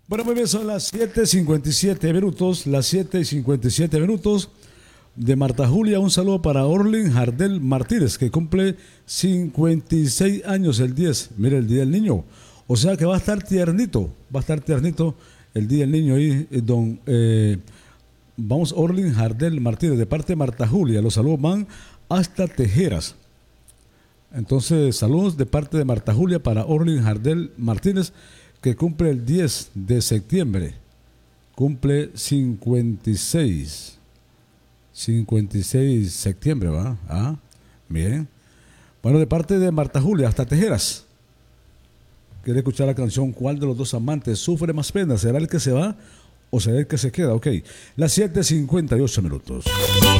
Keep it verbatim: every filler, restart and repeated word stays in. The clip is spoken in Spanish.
Bueno, muy bien, son las siete y cincuenta y siete minutos, las siete y cincuenta y siete minutos de Marta Julia. Un saludo para Orlin Jardel Martínez, que cumple cincuenta y seis años el diez. Mire, el Día del Niño. O sea que va a estar tiernito, va a estar tiernito el Día del Niño ahí, don, eh, vamos, Orlin Jardel Martínez, de parte de Marta Julia. Los saludos van hasta Tejeras. Entonces, saludos de parte de Marta Julia para Orlin Jardel Martínez, que cumple el diez de septiembre, cumple cincuenta y seis, cincuenta y seis de septiembre, ¿va? Ah, bien. Bueno, de parte de Marta Julia, hasta Tejeras. Quiere escuchar la canción ¿Cuál de los dos amantes sufre más pena? ¿Será el que se va o será el que se queda? Ok, las siete y cincuenta y ocho minutos.